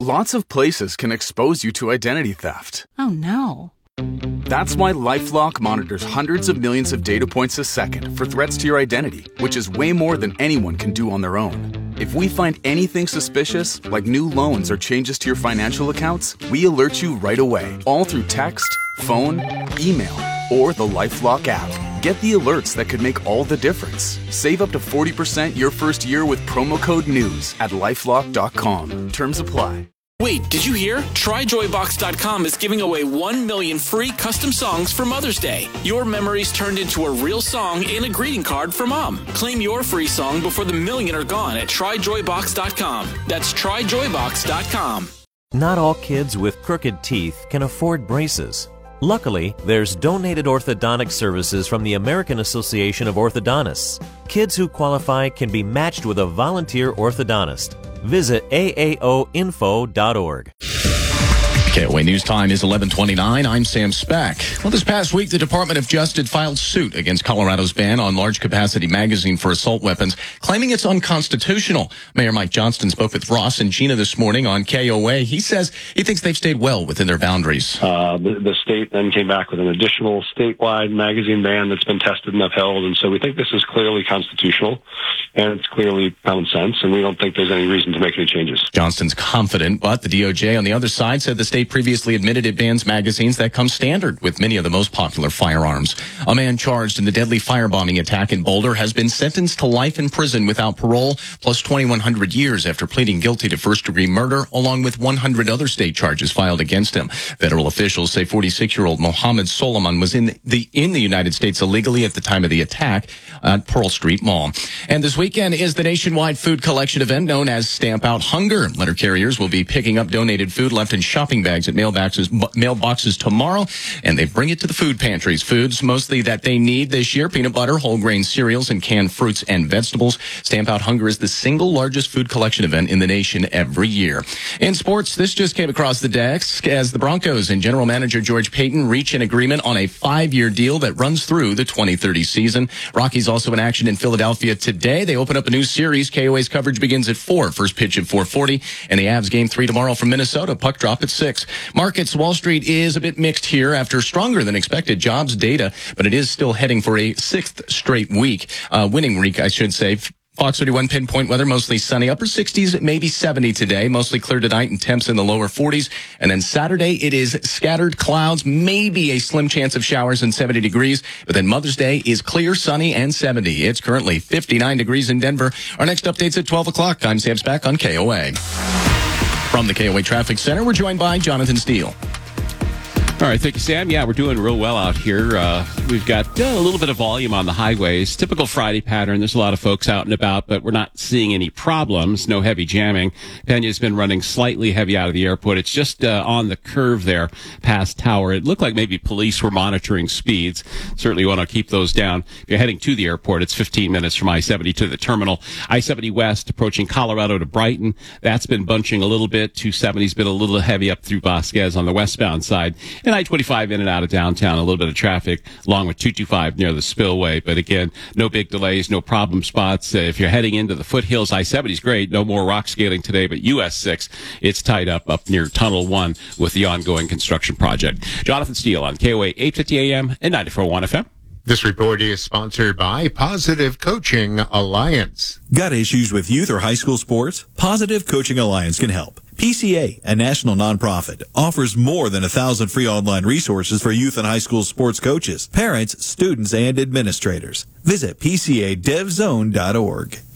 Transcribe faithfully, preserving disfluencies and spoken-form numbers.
Lots of places can expose you to identity theft. Oh, no. That's why LifeLock monitors hundreds of millions of data points a second for threats to your identity, which is way more than anyone can do on their own. If we find anything suspicious, like new loans or changes to your financial accounts, we alert you right away, all through text, phone, email, or the LifeLock app. Get the alerts that could make all the difference. Save up to forty percent your first year with promo code NEWS at lifelock dot com. Terms apply. Wait, did you hear? Try Joy Box dot com is giving away one million free custom songs for Mother's Day. Your memories turned into a real song and a greeting card for Mom. Claim your free song before the million are gone at Try Joy Box dot com. That's Try Joy Box dot com. Not all kids with crooked teeth can afford braces. Luckily, there's donated orthodontic services from the American Association of Orthodontists. Kids who qualify can be matched with a volunteer orthodontist. Visit A A O info dot org. K O A News Time is eleven twenty-nine. I'm Sam Speck. Well, this past week, the Department of Justice filed suit against Colorado's ban on large-capacity magazine for assault weapons, claiming it's unconstitutional. Mayor Mike Johnston spoke with Ross and Gina this morning on K O A. He says he thinks they've stayed well within their boundaries. Uh, the, the state then came back with an additional statewide magazine ban that's been tested and upheld, and so we think this is clearly constitutional, and it's clearly common sense, and we don't think there's any reason to make any changes. Johnston's confident, but the D O J on the other side said the state previously admitted it bans magazines that come standard with many of the most popular firearms. A man charged in the deadly firebombing attack in Boulder has been sentenced to life in prison without parole, plus twenty-one hundred years after pleading guilty to first-degree murder, along with one hundred other state charges filed against him. Federal officials say forty-six-year-old Mohammed Solomon was in the in the United States illegally at the time of the attack at Pearl Street Mall. And this weekend is the nationwide food collection event known as Stamp Out Hunger. Letter carriers will be picking up donated food left in shopping bags at mailboxes, mailboxes tomorrow, and they bring it to the food pantries. Foods mostly that they need this year: peanut butter, whole grain cereals, and canned fruits and vegetables. Stamp Out Hunger is the single largest food collection event in the nation every year. In sports, this just came across the desk as the Broncos and general manager George Payton reach an agreement on a five-year deal that runs through the twenty thirty season. Rockies also in action in Philadelphia today. They open up a new series. K O A's coverage begins at four. First pitch at four forty, and the Avs game three tomorrow from Minnesota. Puck drop at six. Markets, Wall Street is a bit mixed here after stronger than expected jobs data, but it is still heading for a sixth straight week, uh, winning week, I should say. Fox thirty-one pinpoint weather, mostly sunny, upper sixties, maybe seventy today, mostly clear tonight and temps in the lower forties. And then Saturday, it is scattered clouds, maybe a slim chance of showers and seventy degrees. But then Mother's Day is clear, sunny, and seventy. It's currently fifty-nine degrees in Denver. Our next update's at twelve o'clock. I'm Sam Speck on K O A. From the K O A Traffic Center, we're joined by Jonathan Steele. All right, thank you, Sam. Yeah, we're doing real well out here. Uh, we've got uh, a little bit of volume on the highways. Typical Friday pattern. There's a lot of folks out and about, but we're not seeing any problems. No heavy jamming. Pena's been running slightly heavy out of the airport. It's just uh, on the curve there past Tower. It looked like maybe police were monitoring speeds. Certainly want to keep those down. If you're heading to the airport, it's fifteen minutes from I seventy to the terminal. I seventy West approaching Colorado to Brighton. That's been bunching a little bit. two seventy's been a little heavy up through Vasquez on the westbound side. And I twenty-five in and out of downtown, a little bit of traffic along with two twenty-five near the spillway. But again, no big delays, no problem spots. Uh, if you're heading into the foothills, I seventy's great. No more rock scaling today, but U S six, it's tied up up near Tunnel one with the ongoing construction project. Jonathan Steele on K O A eight fifty A M and ninety-four point one F M. This report is sponsored by Positive Coaching Alliance. Got issues with youth or high school sports? Positive Coaching Alliance can help. P C A, a national nonprofit, offers more than a thousand free online resources for youth and high school sports coaches, parents, students, and administrators. Visit P C A dev zone dot org.